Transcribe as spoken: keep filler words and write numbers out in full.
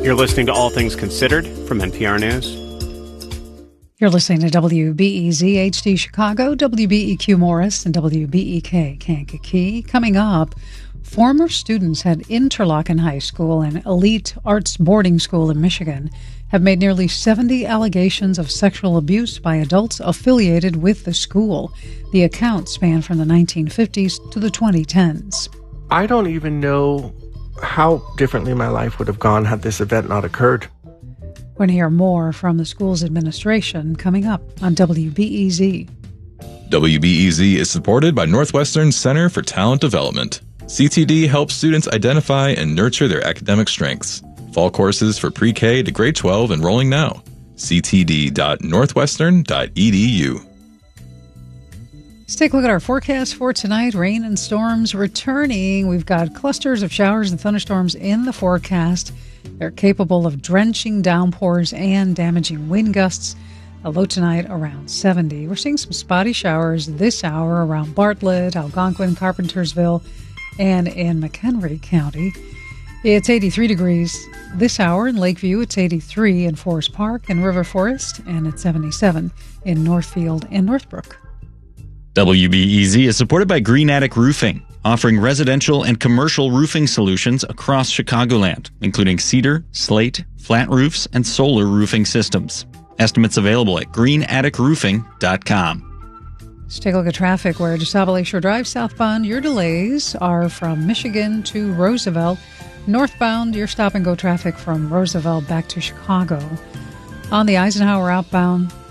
You're listening to All Things Considered from N P R News. You're listening to W B E Z H D Chicago, W B E Q Morris, and W B E K Kankakee. Coming up, former students at Interlochen High School, an elite arts boarding school in Michigan, have made nearly seventy allegations of sexual abuse by adults affiliated with the school. The accounts span from the nineteen fifties to the twenty tens. I don't even know how differently my life would have gone had this event not occurred. We're going to hear more from the school's administration coming up on W B E Z. W B E Z is supported by Northwestern Center for Talent Development. C T D helps students identify and nurture their academic strengths. Fall courses for pre-K to grade twelve enrolling now. c t d dot northwestern dot e d u. Let's take a look at our forecast for tonight. Rain and storms returning. We've got clusters of showers and thunderstorms in the forecast. They're capable of drenching downpours and damaging wind gusts. A low tonight around seventy. We're seeing some spotty showers this hour around Bartlett, Algonquin, Carpentersville, and in McHenry County. It's eighty-three degrees this hour in Lakeview. It's eighty-three in Forest Park and River Forest, and it's seventy-seven in Northfield and Northbrook. W B E Z is supported by Green Attic Roofing, offering residential and commercial roofing solutions across Chicagoland, including cedar, slate, flat roofs, and solar roofing systems. Estimates available at green attic roofing dot com. Let's take a look at traffic where DeSable Lakeshore Drive southbound, your delays are from Michigan to Roosevelt. Northbound, your stop-and-go traffic from Roosevelt back to Chicago. On the Eisenhower outbound,